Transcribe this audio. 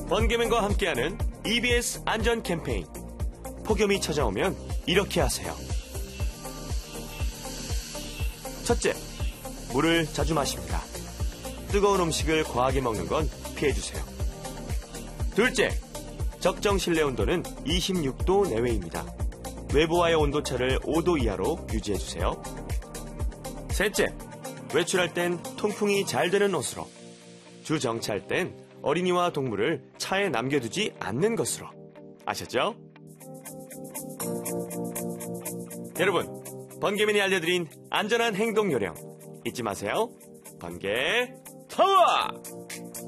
번개맨과 함께하는 EBS 안전 캠페인. 폭염이 찾아오면 이렇게 하세요. 첫째, 물을 자주 마십니다. 뜨거운 음식을 과하게 먹는 건 피해주세요. 둘째, 적정 실내 온도는 26도 내외입니다. 외부와의 온도차를 5도 이하로 유지해주세요. 셋째, 외출할 땐 통풍이 잘 되는 옷으로. 주 정차할 땐 어린이와 동물을 차에 남겨두지 않는 것으로. 아셨죠? 여러분, 번개맨이 알려드린 안전한 행동 요령 잊지 마세요. 번개 파워!